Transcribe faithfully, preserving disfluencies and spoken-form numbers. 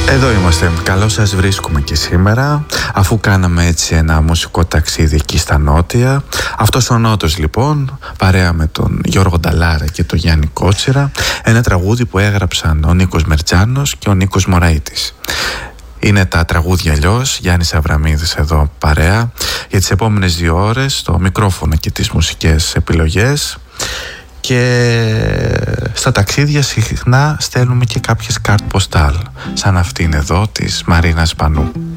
Εδώ είμαστε, καλώς σας βρίσκουμε και σήμερα, αφού κάναμε έτσι ένα μουσικό ταξίδι εκεί στα νότια. Αυτός ο νότος λοιπόν, παρέα με τον Γιώργο Νταλάρα και τον Γιάννη Κότσιρα, ένα τραγούδι που έγραψαν ο Νίκος Μερτζάνος και ο Νίκος Μωραΐτης. Είναι τα τραγούδια αλλιώς, Γιάννης Αβραμίδης εδώ παρέα, για τις επόμενες δύο ώρες, το μικρόφωνο και τις μουσικές επιλογές. Και στα ταξίδια συχνά στέλνουμε και κάποιες κάρτ ποστάλ, σαν αυτήν εδώ της Μαρίνας Πανού.